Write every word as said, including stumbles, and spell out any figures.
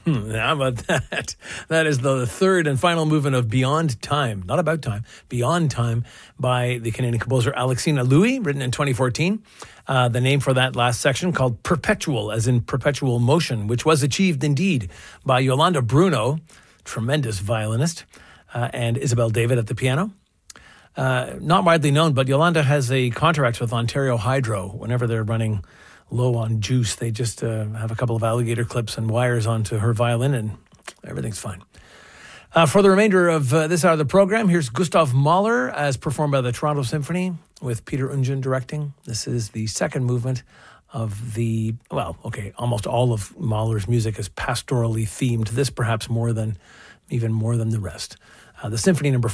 Hmm, how about that? That is the third and final movement of Beyond Time, not About Time, Beyond Time by the Canadian composer Alexina Louis, written in twenty fourteen. Uh, the name for that last section called Perpetual, as in perpetual motion, which was achieved indeed by Yolanda Bruno, tremendous violinist, uh, and Isabel David at the piano. Uh, not widely known, but Yolanda has a contract with Ontario Hydro. Whenever they're running low on juice, they just uh, have a couple of alligator clips and wires onto her violin, and everything's fine. Uh, for the remainder of uh, this hour of the program, here's Gustav Mahler as performed by the Toronto Symphony with Peter Ungen directing. This is the second movement of the, well, okay, almost all of Mahler's music is pastorally themed. This perhaps more than, even more than the rest. Uh, the Symphony number